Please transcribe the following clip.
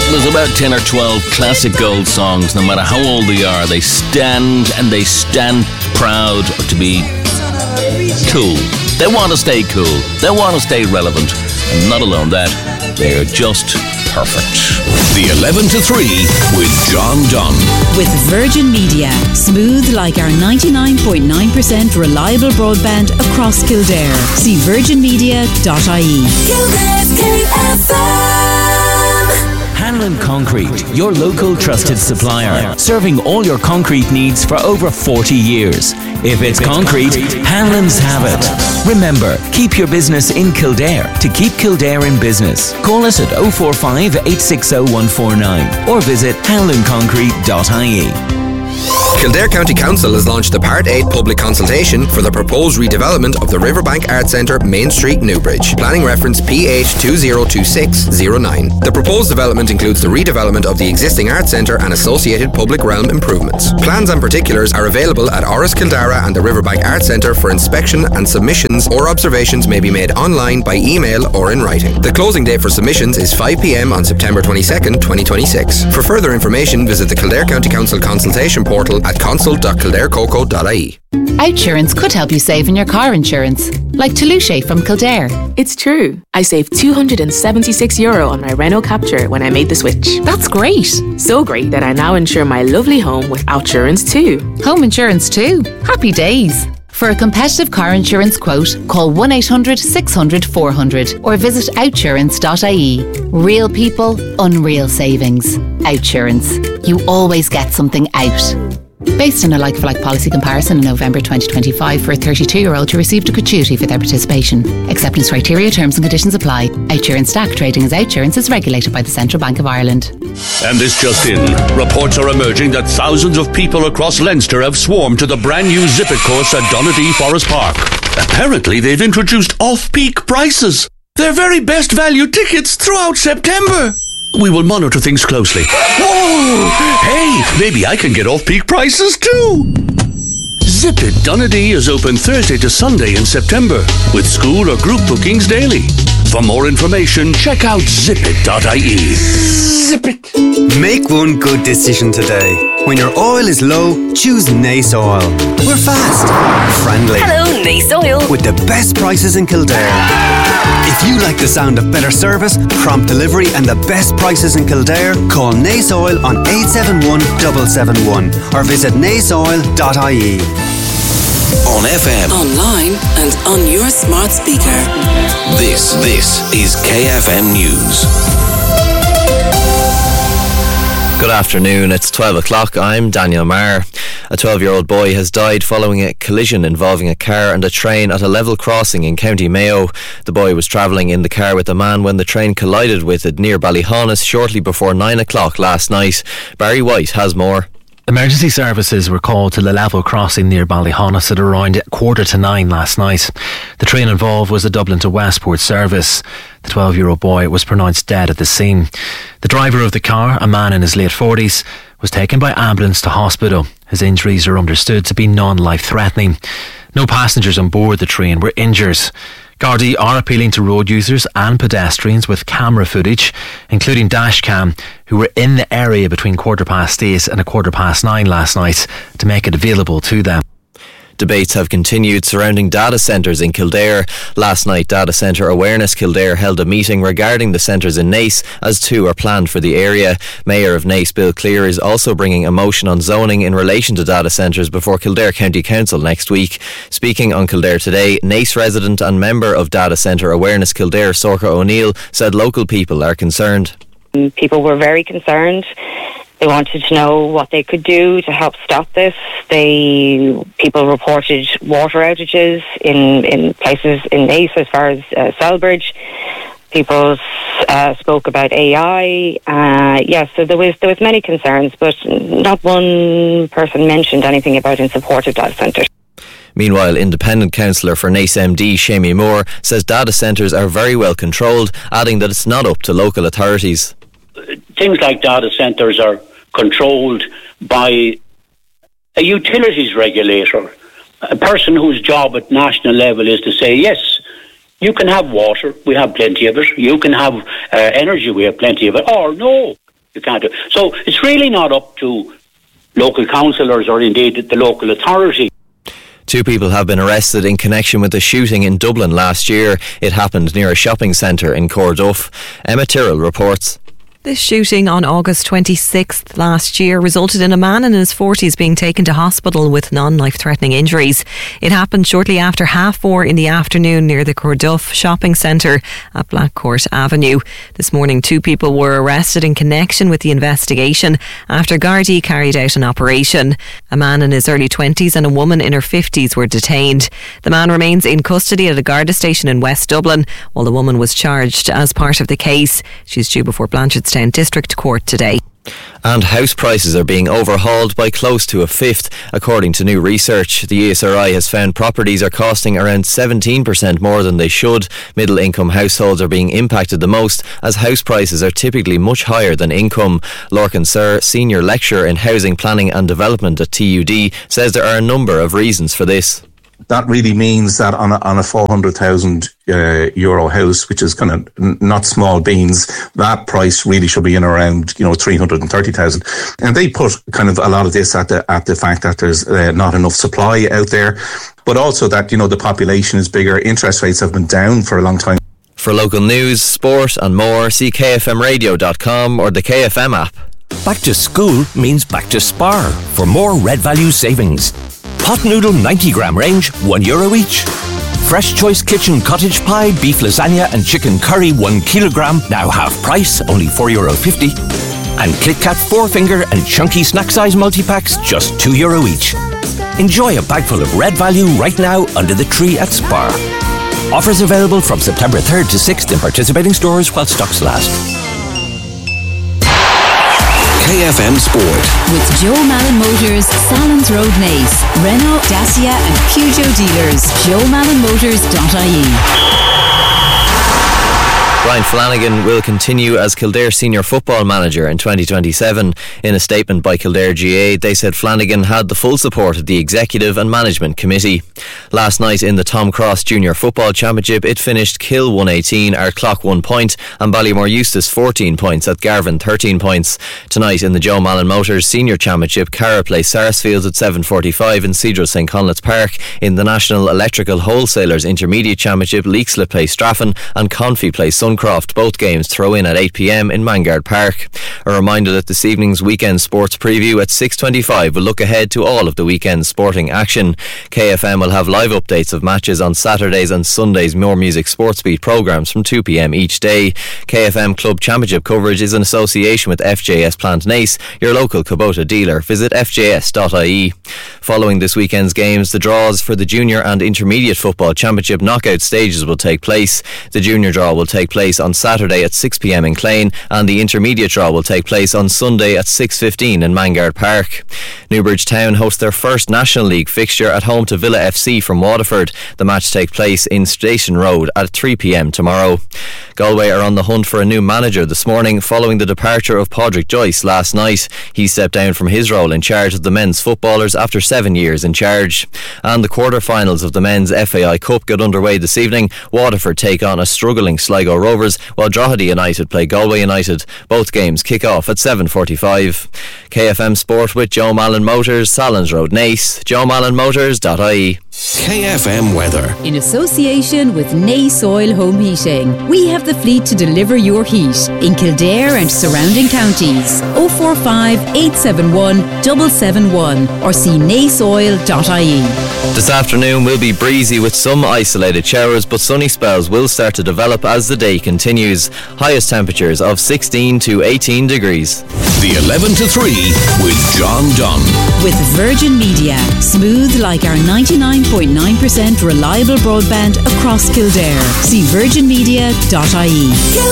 There's about 10 or 12 classic gold songs. No matter how old they are, they stand proud to be cool. They want to stay cool. They want to stay relevant. And not alone that, they're just perfect. The 11 to 3 with John Dunn. With Virgin Media. Smooth like our 99.9% reliable broadband across Kildare. See virginmedia.ie. Kildare's KFM. Hanlon Concrete, your local trusted supplier, serving all your concrete needs for over 40 years. If it's concrete, Hanlon's have it. Remember, keep your business in Kildare to keep Kildare in business. Call us at 045 860 149 or visit hanlonconcrete.ie. Kildare County Council has launched a Part 8 public consultation for the proposed redevelopment of the Riverbank Arts Centre, Main Street, Newbridge. Planning reference PH202609. The proposed development includes the redevelopment of the existing Arts Centre and associated public realm improvements. Plans and particulars are available at Oris Kildara and the Riverbank Arts Centre for inspection, and submissions or observations may be made online, by email or in writing. The closing date for submissions is 5 p.m. on September 22nd, 2026. For further information, visit the Kildare County Council consultation portal at consult.kildarecoco.ie. Outsurance could help you save in your car insurance, like Toulouse from Kildare. It's true. I saved €276 on my Renault Captur when I made the switch. That's great. So great that I now insure my lovely home with Outsurance too. Home insurance too. Happy days. For a competitive car insurance quote, call 1-800-600-400 or visit outsurance.ie. Real people, unreal savings. Outsurance. You always get something out. Based on a like-for-like policy comparison in November 2025 for a 32-year-old who received a gratuity for their participation. Acceptance criteria, terms and conditions apply. Outsurance Stack trading as Outsurance is regulated by the Central Bank of Ireland. And this just in. Reports are emerging that thousands of people across Leinster have swarmed to the brand new Zip It course at Donadea Forest Park. Apparently they've introduced off-peak prices. Their very best value tickets throughout September. We will monitor things closely. Whoa! Hey, maybe I can get off-peak prices too. Zip It Donadea is open Thursday to Sunday in September, with school or group bookings daily. For more information, check out zipit.ie. Zip it. Make one good decision today. When your oil is low, choose Nace Oil. We're fast, friendly. Hello, Nace Oil. With the best prices in Kildare. If you like the sound of better service, prompt delivery and the best prices in Kildare, call Nace Oil on 871 771 or visit naceoil.ie. On FM, Online and on your smart speaker. this is KFM News. Good afternoon, it's 12 o'clock. I'm Daniel Marr. A 12-year-old boy has died following a collision involving a car and a train at a level crossing in County Mayo. The boy was travelling in the car with the man when the train collided with it near Ballyhaunis shortly before 9 o'clock last night. Barry White has more. Emergency services were called to the level crossing near Ballyhaunis at around 9:15 last night. The train involved was a Dublin to Westport service. The 12-year-old boy was pronounced dead at the scene. The driver of the car, a man in his late 40s, was taken by ambulance to hospital. His injuries are understood to be non-life-threatening. No passengers on board the train were injured. Gardaí are appealing to road users and pedestrians with camera footage, including dashcam, who were in the area between 8:15 and 9:15 last night, to make it available to them. Debates have continued surrounding data centres in Kildare. Last night, Data Centre Awareness Kildare held a meeting regarding the centres in Nace, as two are planned for the area. Mayor of Nace, Bill Clear, is also bringing a motion on zoning in relation to data centres before Kildare County Council next week. Speaking on Kildare Today, Nace resident and member of Data Centre Awareness Kildare, Sorcha O'Neill, said local people are concerned. People were very concerned. They wanted to know what they could do to help stop this. People reported water outages in places in Nace as far as Selbridge. People spoke about AI. So there was many concerns, but not one person mentioned anything about in support of data centres. Meanwhile, independent councillor for Nace MD, Shamie Moore, says data centres are very well controlled, adding that it's not up to local authorities. Things like data centres are controlled by a utilities regulator, a person whose job at national level is to say, yes, you can have water, we have plenty of it, you can have energy, we have plenty of it, or no, You can't do. So it's really not up to local councillors or indeed the local authority. 2 people have been arrested in connection with the shooting in Dublin last year. It happened near a shopping centre in Corduff. Emma Tyrrell reports. This shooting on August 26th last year resulted in a man in his 40s being taken to hospital with non-life-threatening injuries. It happened shortly after 4:30 in the afternoon near the Corduff shopping centre at Blackcourt Avenue. This morning, 2 people were arrested in connection with the investigation after Gardaí carried out an operation. A man in his early 20s and a woman in her 50s were detained. The man remains in custody at a Garda station in West Dublin, while the woman was charged as part of the case. She's due before Blanchardstown District Court today. And house prices are being overhauled by close to a fifth. According to new research, the ESRI has found properties are costing around 17% more than they should. Middle income households are being impacted the most, as house prices are typically much higher than income. Lorcan Sir, Senior Lecturer in Housing Planning and Development at TUD, says there are a number of reasons for this. That really means that on a 400,000 euro house, which is kind of not small beans, that price really should be in around 330,000. And they put kind of a lot of this at the fact that there's not enough supply out there, but also that the population is bigger. Interest rates have been down for a long time. For local news, sport and more, see kfmradio.com or the KFM app. Back to school means back to Spar for more Red Value savings. Pot noodle 90 gram range, €1 each. Fresh Choice Kitchen cottage pie, beef lasagna and chicken curry 1 kilogram, now half price, only €4.50. And KitKat 4-finger and chunky snack size multi-packs, just €2 each. Enjoy a bag full of Red Value right now under the tree at Spar. Offers available from September 3rd to 6th in participating stores while stocks last. KFM Sport. With Joe Malin Motors, Salons Road, Naas, Renault, Dacia and Peugeot dealers. JoeMalinMotors.ie. Brian Flanagan will continue as Kildare Senior Football Manager in 2027. In a statement by Kildare GA, they said Flanagan had the full support of the Executive and Management Committee. Last night in the Tom Cross Junior Football Championship, it finished Kill 118, Ardclough 1 point and Ballymore Eustace 14 points at Garvan 13 points. Tonight in the Joe Malin Motors Senior Championship, Carra play Sarsfields at 7:45 in Cedro St Conleth's Park. In the National Electrical Wholesalers Intermediate Championship, Leixlip play Straffan and Confey play Suncroft. Both games throw in at 8 p.m. in Mangard Park. A reminder that this evening's weekend sports preview at 6:25 will look ahead to all of the weekend sporting action. KFM will have live updates of matches on Saturdays and Sundays' More Music Sports Beat programmes from 2 p.m. each day. KFM Club Championship coverage is in association with FJS Plant Naas, your local Kubota dealer. Visit fjs.ie. Following this weekend's games, the draws for the Junior and Intermediate Football Championship knockout stages will take place. The Junior draw will take place on Saturday at 6 p.m. in Clane, and the intermediate draw will take place on Sunday at 6:15 in Mangard Park. Newbridge Town host their first National League fixture at home to Villa FC from Waterford. The match takes place in Station Road at 3 p.m. tomorrow. Galway are on the hunt for a new manager this morning following the departure of Padraig Joyce last night. He stepped down from his role in charge of the men's footballers after 7 years in charge. And the quarter-finals of the men's FAI Cup get underway this evening. Waterford take on a struggling Sligo Rovers, while Drogheda United play Galway United. Both games kick off at 7:45. KFM Sport with Joe Malin Motors, Salons Road, Naas, JoeMalinMotors.ie. KFM Weather. In association with Naas Oil Home Heating, we have the fleet to deliver your heat in Kildare and surrounding counties. 045 871 771 or see naasoil.ie. This afternoon will be breezy with some isolated showers, but sunny spells will start to develop as the day continues. Highest temperatures of 16 to 18 degrees. The 11 to 3 with John Dunn. With Virgin Media, smooth like our 99.9% reliable broadband across Kildare. See virginmedia.ie.